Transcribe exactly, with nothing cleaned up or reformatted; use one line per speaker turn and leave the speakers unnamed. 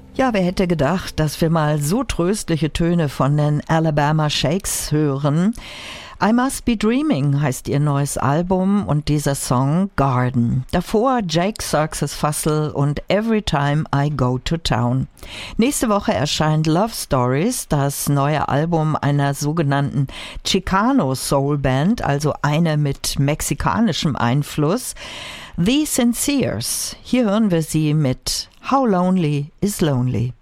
Ja, wer hätte gedacht, dass wir mal so tröstliche Töne von den Alabama Shakes hören. I Must Be Dreaming heißt ihr neues Album und dieser Song Garden. Davor Jake Xerxes Fussell und Every Time I Go to Town. Nächste Woche erscheint Love Stories, das neue Album einer sogenannten Chicano Soul Band, also eine mit mexikanischem Einfluss. The Sinceres. Hier hören wir sie mit How Lonely is Lonely.